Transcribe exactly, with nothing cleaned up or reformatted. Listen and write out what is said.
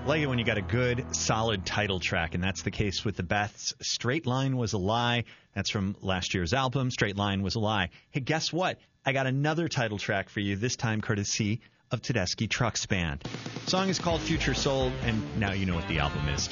I like it when you got a good, solid title track, and that's the case with the Beths. Straight Line Was a Lie. That's from last year's album, Straight Line Was a Lie. Hey, guess what? I got another title track for you, this time courtesy of Tedeschi Trucks Band. The song is called Future Soul, and now you know what the album is, too.